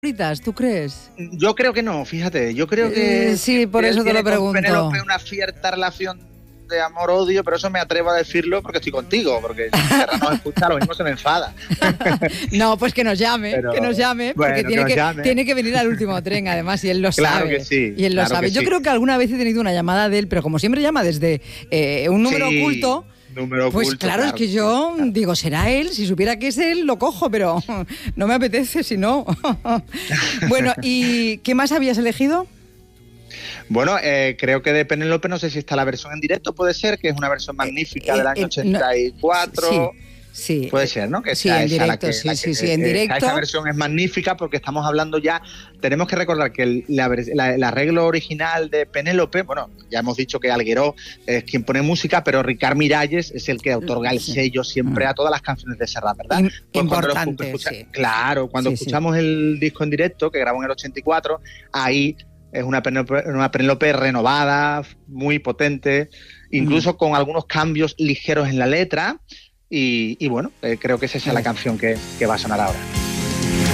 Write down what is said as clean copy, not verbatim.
favoritas, ¿tú crees? Yo creo que no, fíjate, yo creo que... Sí, por eso te lo pregunto. Penélope una cierta relación de amor-odio, pero eso me atrevo a decirlo porque estoy contigo, porque si Serra nos escucha, lo mismo se me enfada. No, pues que nos llame, porque tiene que venir al último tren, además, y él lo sabe. Claro que sí. Y él lo sabe. Yo creo que alguna vez he tenido una llamada de él, pero como siempre llama desde un número oculto... Pues claro, es que yo digo, será él, si supiera que es él, lo cojo, pero no me apetece si no. Bueno, ¿y qué más habías elegido? Bueno, creo que de Penélope, no sé si está la versión en directo, puede ser, que es una versión magnífica del año 84. Sí, puede ser, ¿no? Que sí, en directo, en directo. Esa versión es magnífica porque estamos hablando ya, tenemos que recordar que el arreglo original de Penélope, bueno, ya hemos dicho que Algueró es quien pone música, pero Ricard Miralles es el que otorga el sello siempre a todas las canciones de Serrat, ¿verdad? Pues importante, claro, cuando escuchamos el disco en directo, que grabó en el 84, ahí es una Penélope renovada, muy potente, incluso con algunos cambios ligeros en la letra. Y bueno, creo que esa es la canción que va a sonar ahora.